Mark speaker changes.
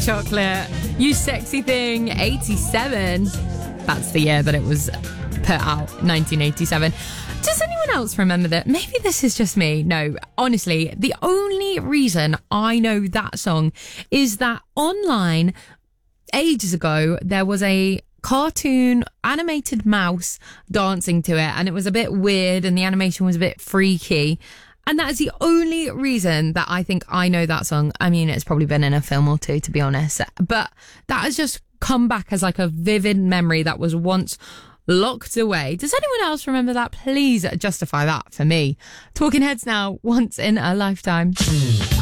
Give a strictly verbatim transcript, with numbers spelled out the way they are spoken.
Speaker 1: Chocolate. You Sexy Thing, eighty-seven. That's the year that it was put out, nineteen eighty-seven. Does anyone else remember that? Maybe this is just me. No, honestly, the only reason I know that song is that online, ages ago, there was a cartoon animated mouse dancing to it, and it was a bit weird and the animation was a bit freaky. And that is the only reason that I think I know that song. I mean, it's probably been in a film or two, to be honest, but that has just come back as like a vivid memory that was once locked away. Does anyone else remember that? Please justify that for me. Talking Heads now, Once in a Lifetime.